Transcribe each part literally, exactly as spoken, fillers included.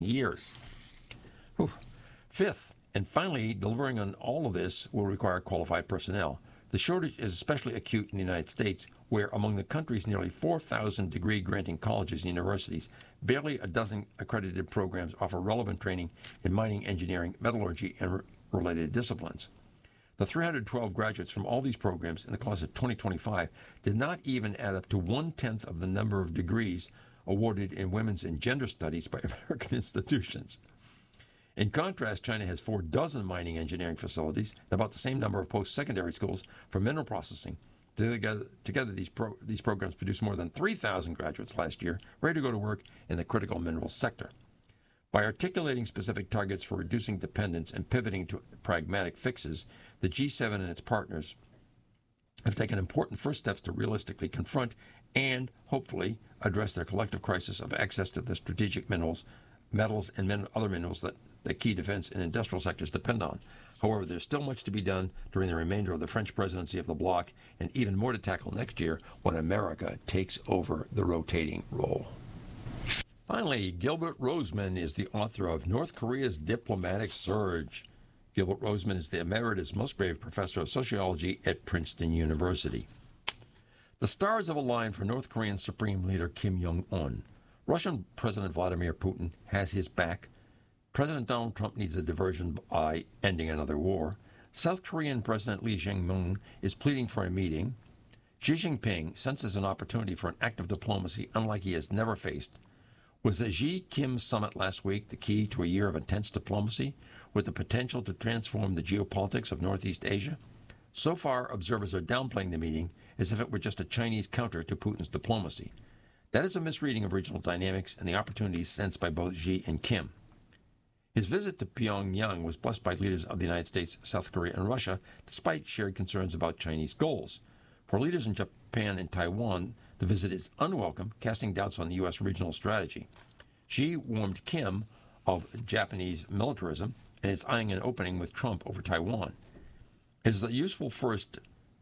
years. Whew. Fifth, and finally, delivering on all of this will require qualified personnel. The shortage is especially acute in the United States, where among the country's nearly four thousand degree-granting colleges and universities, barely a dozen accredited programs offer relevant training in mining, engineering, metallurgy, and re- related disciplines. The three hundred twelve graduates from all these programs in the class of twenty twenty-five did not even add up to one-tenth of the number of degrees awarded in women's and gender studies by American institutions. In contrast, China has four dozen mining engineering facilities and about the same number of post-secondary schools for mineral processing. Together, together these, pro, these programs produced more than three thousand graduates last year, ready to go to work in the critical minerals sector. By articulating specific targets for reducing dependence and pivoting to pragmatic fixes, the G seven and its partners have taken important first steps to realistically confront and, hopefully, address their collective crisis of access to the strategic minerals, metals, and min- other minerals that the key defense and industrial sectors depend on. However, there's still much to be done during the remainder of the French presidency of the bloc, and even more to tackle next year when America takes over the rotating role. Finally, Gilbert Roseman is the author of North Korea's Diplomatic Surge. Gilbert Roseman is the Emeritus Musgrave Professor of Sociology at Princeton University. The stars have aligned for North Korean Supreme Leader Kim Jong-un. Russian President Vladimir Putin has his back. President Donald Trump needs a diversion by ending another war. South Korean President Lee Jae-myung is pleading for a meeting. Xi Jinping senses an opportunity for an act of diplomacy unlike he has never faced. Was the Xi-Kim summit last week the key to a year of intense diplomacy with the potential to transform the geopolitics of Northeast Asia? So far, observers are downplaying the meeting as if it were just a Chinese counter to Putin's diplomacy. That is a misreading of regional dynamics and the opportunities sensed by both Xi and Kim. His visit to Pyongyang was blessed by leaders of the United States, South Korea, and Russia, despite shared concerns about Chinese goals. For leaders in Japan and Taiwan, the visit is unwelcome, casting doubts on the U S regional strategy. Xi warned Kim of Japanese militarism and is eyeing an opening with Trump over Taiwan. It is useful first.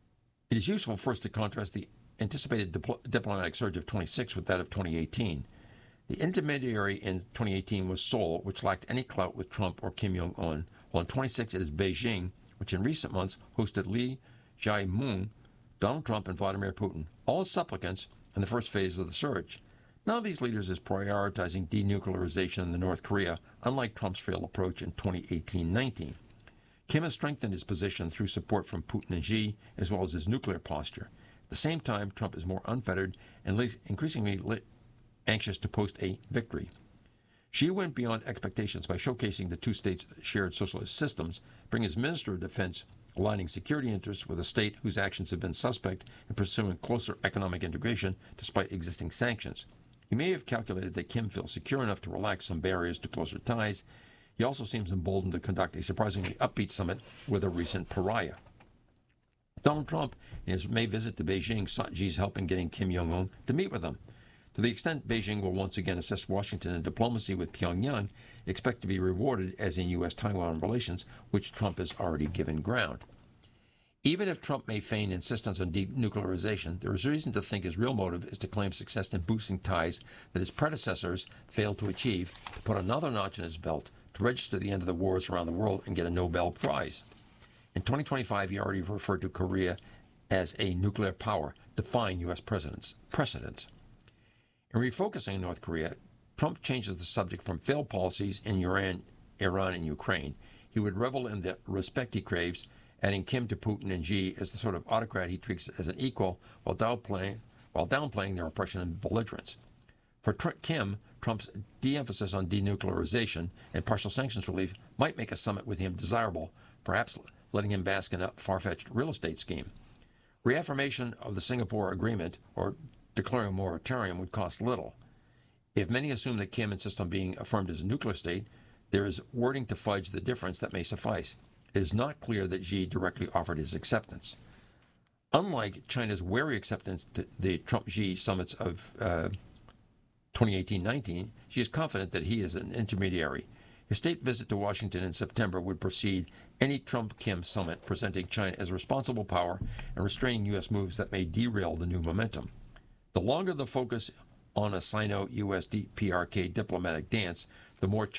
It is useful first to contrast the anticipated dipl- diplomatic surge of twenty-six with that of twenty eighteen. The intermediary in twenty eighteen was Seoul, which lacked any clout with Trump or Kim Jong-un, while in twenty-six it is Beijing, which in recent months hosted Lee Jae-myung, Donald Trump, and Vladimir Putin, all as supplicants in the first phase of the surge. None of these leaders is prioritizing denuclearization in the North Korea, unlike Trump's failed approach in twenty eighteen nineteen. Kim has strengthened his position through support from Putin and Xi, as well as his nuclear posture. At the same time, Trump is more unfettered and increasingly lit anxious to post a victory. Xi went beyond expectations by showcasing the two states' shared socialist systems, bringing his Minister of Defense aligning security interests with a state whose actions have been suspect in pursuing closer economic integration despite existing sanctions. He may have calculated that Kim feels secure enough to relax some barriers to closer ties. He also seems emboldened to conduct a surprisingly upbeat summit with a recent pariah. Donald Trump, in his May visit to Beijing, sought Xi's help in getting Kim Jong-un to meet with him. To the extent Beijing will once again assist Washington in diplomacy with Pyongyang, expect to be rewarded as in U S Taiwan relations, which Trump has already given ground. Even if Trump may feign insistence on denuclearization, there is reason to think his real motive is to claim success in boosting ties that his predecessors failed to achieve, to put another notch in his belt, to register the end of the wars around the world and get a Nobel Prize. In twenty twenty-five, he already referred to Korea as a nuclear power, defying U S presidents, precedents. In refocusing North Korea, Trump changes the subject from failed policies in Iran, Iran and Ukraine. He would revel in the respect he craves, adding Kim to Putin and Xi as the sort of autocrat he treats as an equal while downplaying, while downplaying their oppression and belligerence. For Tr- Kim, Trump's de-emphasis on denuclearization and partial sanctions relief might make a summit with him desirable, perhaps letting him bask in a far-fetched real estate scheme. Reaffirmation of the Singapore Agreement or declaring a moratorium would cost little. If many assume that Kim insists on being affirmed as a nuclear state, there is wording to fudge the difference that may suffice. It is not clear that Xi directly offered his acceptance. Unlike China's wary acceptance to the Trump-Xi summits of uh, twenty eighteen nineteen, Xi is confident that he is an intermediary. His state visit to Washington in September would precede any Trump-Kim summit, presenting China as a responsible power and restraining U S moves that may derail the new momentum. The longer the focus on a Sino-U S P R K diplomatic dance, the more